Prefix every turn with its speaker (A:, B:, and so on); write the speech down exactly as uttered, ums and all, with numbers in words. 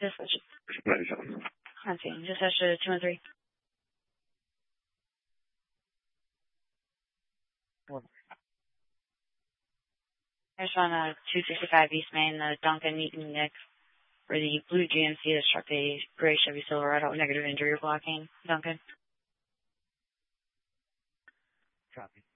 A: Dispatch.
B: ninety-seven.
A: Okay, dispatch to two one three. I just on uh, two sixty-five East Main, the Duncan Eaton Nick, for the blue G M C that struck a gray Chevy Silverado, negative injury blocking. Duncan.
C: Copy.